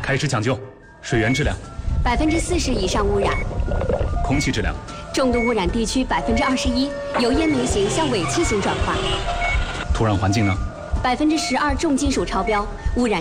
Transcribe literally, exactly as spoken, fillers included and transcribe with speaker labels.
Speaker 1: 开始抢救。水源质量
Speaker 2: 百分之四十以上污染，
Speaker 1: 空气质量
Speaker 2: 重度污染地区百分之二十一，由烟霾型向尾气型转化。
Speaker 1: 土壤环境呢？
Speaker 2: 百分之十二重金属超标，污染。